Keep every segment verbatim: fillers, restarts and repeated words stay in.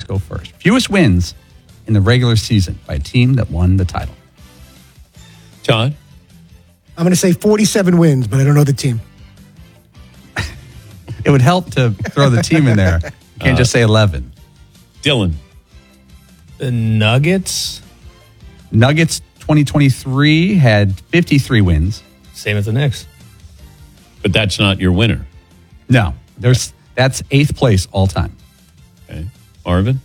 go first. Fewest wins in the regular season by a team that won the title. Todd? I'm going to say forty-seven wins, but I don't know the team. It would help to throw the team in there. You can't uh, just say eleven. Dylan? The Nuggets? Nuggets twenty twenty-three had fifty-three wins. Same as the Knicks. But that's not your winner. No. There's That's eighth place all time. Okay. Marvin?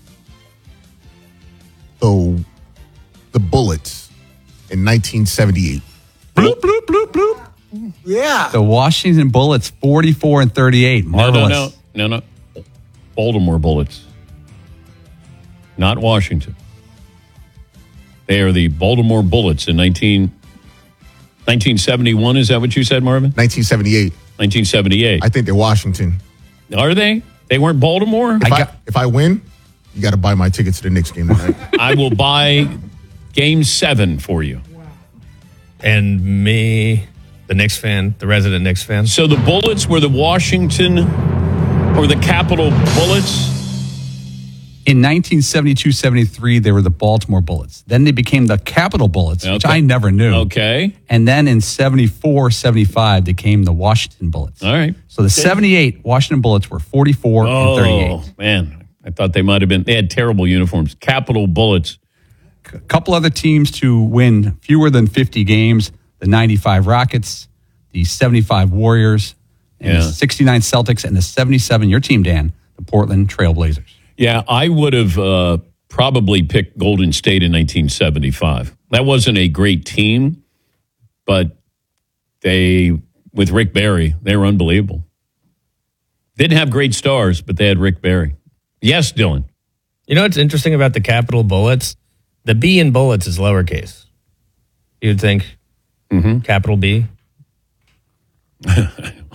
So, the Bullets in nineteen seventy-eight. Bloop, bloop, bloop, bloop. Yeah. The Washington Bullets, forty-four and thirty-eight. Marvelous. No, no, no, no, no. Baltimore Bullets. Not Washington. They are the Baltimore Bullets in nineteen, nineteen seventy-one. Is that what you said, Marvin? nineteen seventy-eight. nineteen seventy-eight. I think they're Washington. Are they? They weren't Baltimore? If I I, got- if I win, you got to buy my tickets to the Knicks game tonight. I will buy game seven for you. And me, the Knicks fan, the resident Knicks fan. So the Bullets were the Washington or the Capitol Bullets? In nineteen seventy-two seventy-three, they were the Baltimore Bullets. Then they became the Capitol Bullets, which Okay. I never knew. Okay. And then in seventy-four seventy-five, they became the Washington Bullets. All right. So the seventy-eight Washington Bullets were forty-four and thirty-eight. Oh, man. I thought they might have been. They had terrible uniforms. Capitol Bullets. A couple other teams to win fewer than fifty games, the ninety-five Rockets, the seventy-five Warriors, and Yeah. the sixty-nine Celtics, and the seventy-seven, your team, Dan, the Portland Trail Blazers. Yeah, I would have uh, probably picked Golden State in nineteen seventy-five. That wasn't a great team, but they, with Rick Barry, they were unbelievable. Didn't have great stars, but they had Rick Barry. Yes, Dylan. You know what's interesting about the Capitol Bullets? The B in Bullets is lowercase. You'd think Mm-hmm. capital B. All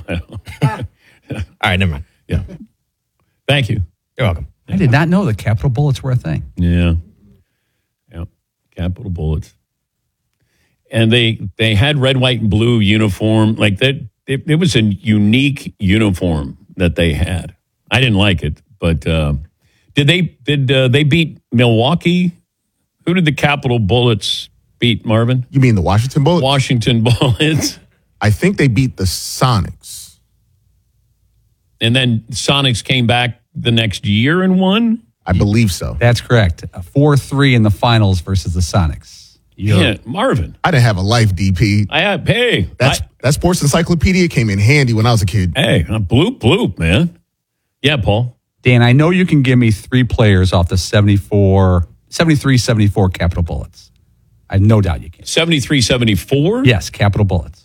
right, never mind. Yeah. Thank you. You're welcome. I did not know the Capitol Bullets were a thing. Yeah. Yeah. Capitol Bullets. And they they had red, white, and blue uniform. Like that, it, it was a unique uniform that they had. I didn't like it, but uh, did they did uh, they beat Milwaukee? Who did the Capitol Bullets beat, Marvin? You mean the Washington Bullets? Washington Bullets. I think they beat the Sonics. And then Sonics came back the next year and won? I believe so. That's correct. four three in the finals versus the Sonics. You're- Yeah, Marvin. I didn't have a life, D P. I have, hey. That's, I, that sports encyclopedia came in handy when I was a kid. hey, uh, bloop, bloop, man. Yeah, Paul. Dan, I know you can give me three players off the seventy-four, seventy-three seventy-four Capitol Bullets. I have no doubt you can. seventy-three seventy-four? Yes, Capitol Bullets.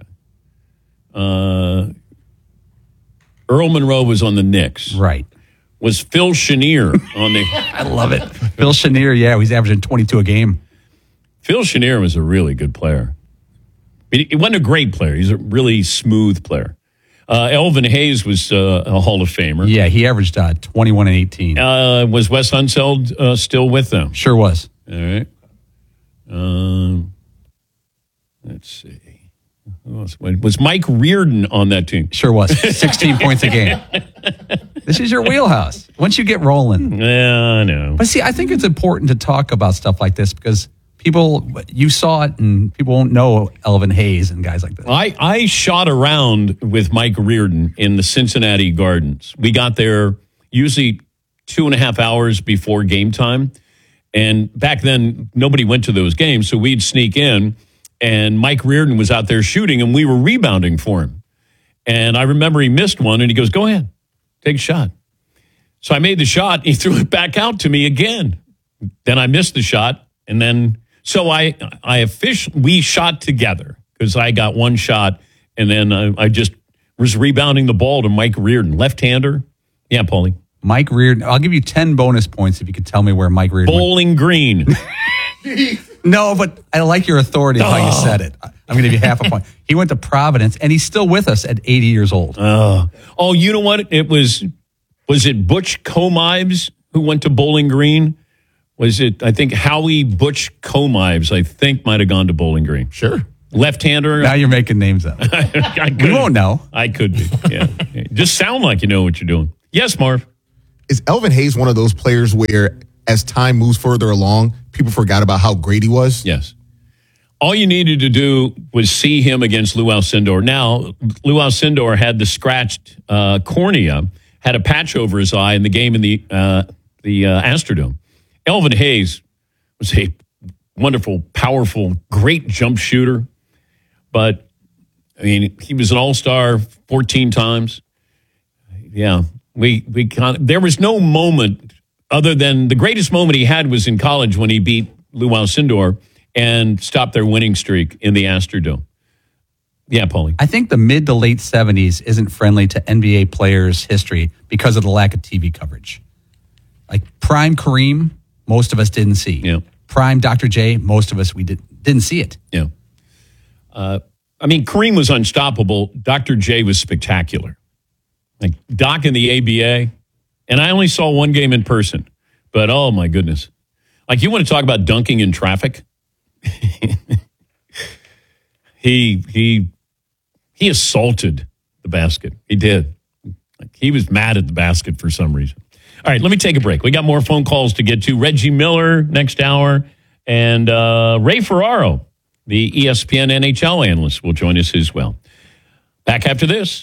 Uh, Earl Monroe was on the Knicks. Right. Was Phil Chenier on the... I love it. Phil Chenier, yeah, he's averaging twenty-two a game. Phil Chenier was a really good player. He he wasn't a great player. He's a really smooth player. Uh, Elvin Hayes was uh, a Hall of Famer. Yeah, he averaged uh, twenty-one and eighteen. Uh, was Wes Unseld uh, still with them? Sure was. All right. Um, let's see. Who else? Was Mike Reardon on that team? Sure was. sixteen points a game. This is your wheelhouse. Once you get rolling. Yeah, I know. But see, I think it's important to talk about stuff like this because people, you saw it and people won't know Elvin Hayes and guys like this. I, I shot around with Mike Reardon in the Cincinnati Gardens. We got there usually two and a half hours before game time. And back then, nobody went to those games, so we'd sneak in. And Mike Reardon was out there shooting, and we were rebounding for him. And I remember he missed one, and he goes, go ahead, take a shot. So I made the shot. He threw it back out to me again. Then I missed the shot. And then, so I, I officially, we shot together because I got one shot. And then I, I just was rebounding the ball to Mike Reardon, left-hander. Yeah, Paulie. Mike Reardon, I'll give you ten bonus points if you could tell me where Mike Reardon Bowling Green. went. No, but I like your authority of how you said it. I'm going to give you half a point. He went to Providence, and he's still with us at eighty years old. Uh, oh, you know what? It was, was it Butch Comives who went to Bowling Green? Was it, I think, Howie Butch Comives, I think, might have gone to Bowling Green. Sure. Left-hander. Now you're making names up. I could, We won't know. I could be, yeah. Just sound like you know what you're doing. Yes, Marv. is Elvin Hayes one of those players where as time moves further along, people forgot about how great he was? Yes. All you needed to do was see him against Lou Alcindor. Now, Lou Alcindor had the scratched uh, cornea, had a patch over his eye in the game in the uh, the uh, Astrodome. Elvin Hayes was a wonderful, powerful, great jump shooter. But, I mean, he was an all-star fourteen times. Yeah, we we kind of, there was no moment other than the greatest moment he had was in college when he beat Lou Alcindor and stopped their winning streak in the Astrodome. Yeah, Paulie. I think the mid to late seventies isn't friendly to N B A players' history because of the lack of T V coverage. Like prime Kareem, most of us didn't see. Yeah. Prime Doctor J, most of us we did, didn't see it. Yeah. Uh, I mean, Kareem was unstoppable. Doctor J was spectacular. Like Doc in the A B A, and I only saw one game in person, but oh my goodness. Like you want to talk about dunking in traffic? he he he assaulted the basket. He did. Like he was mad at the basket for some reason. All right, let me take a break. We got more phone calls to get to. Reggie Miller next hour, and uh, Ray Ferraro, the E S P N N H L analyst, will join us as well. Back after this.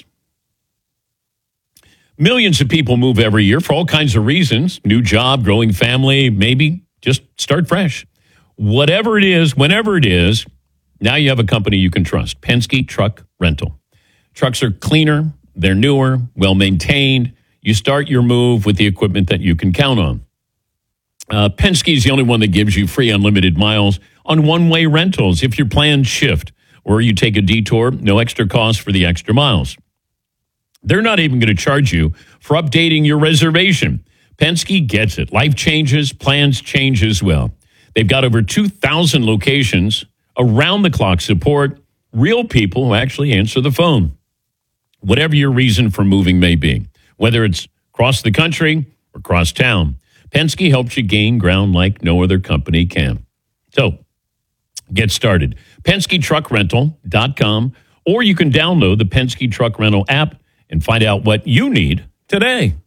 Millions of people move every year for all kinds of reasons. New job, growing family, maybe just start fresh. Whatever it is, whenever it is, now you have a company you can trust. Penske Truck Rental. Trucks are cleaner, they're newer, well-maintained. You start your move with the equipment that you can count on. Uh, Penske is the only one that gives you free unlimited miles on one-way rentals. If your plans shift or you take a detour, no extra cost for the extra miles. They're not even going to charge you for updating your reservation. Penske gets it. Life changes, plans change as well. They've got over two thousand locations, around-the-clock support, real people who actually answer the phone. Whatever your reason for moving may be, whether it's across the country or across town, Penske helps you gain ground like no other company can. So, get started. Penske Truck Rental dot com, or you can download the Penske Truck Rental app and find out what you need today.